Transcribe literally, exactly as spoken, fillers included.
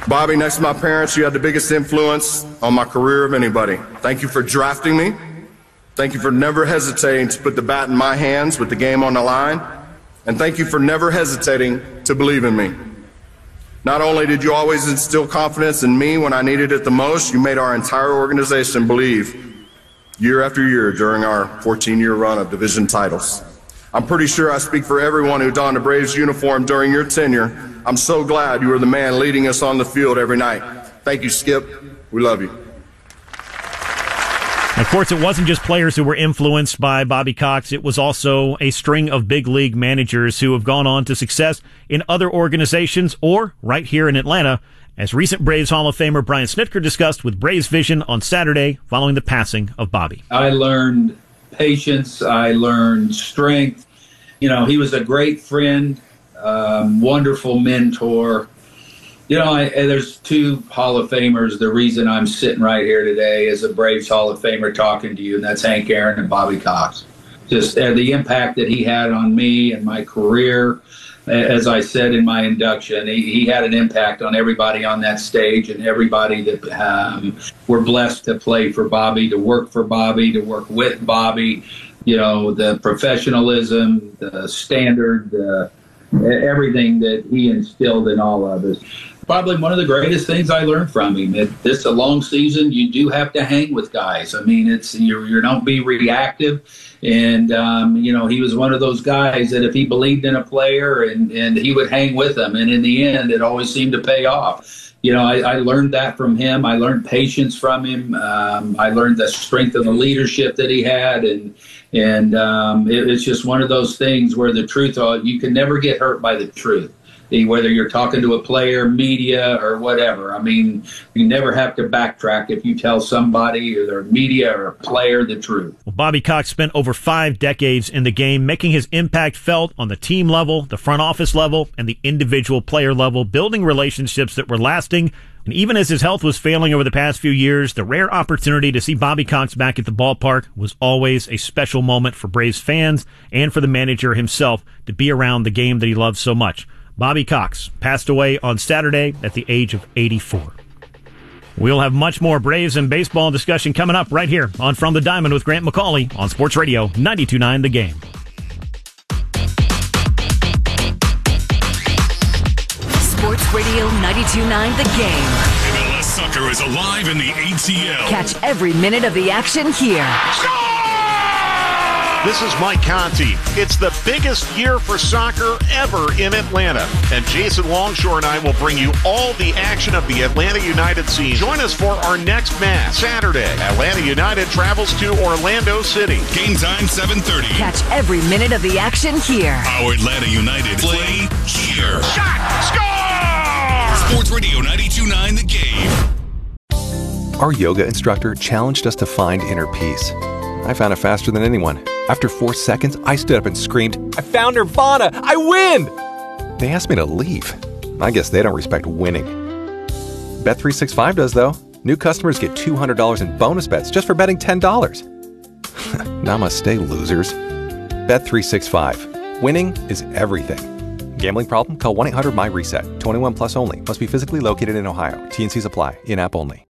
Bobby, next to my parents, you had the biggest influence on my career of anybody. Thank you for drafting me. Thank you for never hesitating to put the bat in my hands with the game on the line. And thank you for never hesitating to believe in me. Not only did you always instill confidence in me when I needed it the most, you made our entire organization believe year after year during our fourteen-year run of division titles. I'm pretty sure I speak for everyone who donned a Braves uniform during your tenure. I'm so glad you were the man leading us on the field every night. Thank you, Skip. We love you. Of course, it wasn't just players who were influenced by Bobby Cox. It was also a string of big league managers who have gone on to success in other organizations or right here in Atlanta, as recent Braves Hall of Famer Brian Snitker discussed with Braves Vision on Saturday following the passing of Bobby. I learned patience. I learned strength. You know, he was a great friend, um, wonderful mentor. You know, I, there's two Hall of Famers. The reason I'm sitting right here today is a Braves Hall of Famer talking to you, and that's Hank Aaron and Bobby Cox. Just uh, the impact that he had on me and my career. As I said in my induction, he, he had an impact on everybody on that stage and everybody that um, were blessed to play for Bobby, to work for Bobby, to work with Bobby. You know, the professionalism, the standard, uh, everything that he instilled in all of us. Probably one of the greatest things I learned from him. It, this a long season. You do have to hang with guys. I mean, it's you you don't be reactive. And, um, you know, he was one of those guys that if he believed in a player and, and he would hang with them. And in the end, it always seemed to pay off. You know, I, I learned that from him. I learned patience from him. Um, I learned the strength of the leadership that he had. And, and um, it, it's just one of those things where the truth, you can never get hurt by the truth. Whether you're talking to a player, media, or whatever. I mean, you never have to backtrack if you tell somebody, or their media or a player, the truth. Well, Bobby Cox spent over five decades in the game, making his impact felt on the team level, the front office level, and the individual player level, building relationships that were lasting. And even as his health was failing over the past few years, the rare opportunity to see Bobby Cox back at the ballpark was always a special moment for Braves fans and for the manager himself to be around the game that he loved so much. Bobby Cox passed away on Saturday at the age of eighty-four. We'll have much more Braves and baseball discussion coming up right here on From the Diamond with Grant McCauley on Sports Radio ninety-two point nine The Game. Sports Radio ninety-two point nine The Game. M L S Soccer is alive in the A T L. Catch every minute of the action here. Score! This is Mike Conti. It's the biggest year for soccer ever in Atlanta. And Jason Longshore and I will bring you all the action of the Atlanta United season. Join us for our next match, Saturday. Atlanta United travels to Orlando City. Game time, seven thirty. Catch every minute of the action here. Our Atlanta United play here. Shot! Score! Sports Radio ninety-two point nine The Game. Our yoga instructor challenged us to find inner peace. I found it faster than anyone. After four seconds, I stood up and screamed, "I found Nirvana! I win!" They asked me to leave. I guess they don't respect winning. Bet three sixty-five does, though. New customers get two hundred dollars in bonus bets just for betting ten dollars. Namaste, losers. Bet three sixty-five. Winning is everything. Gambling problem? Call one eight hundred M Y RESET. twenty-one plus only. Must be physically located in Ohio. T and Cs apply. In-app only.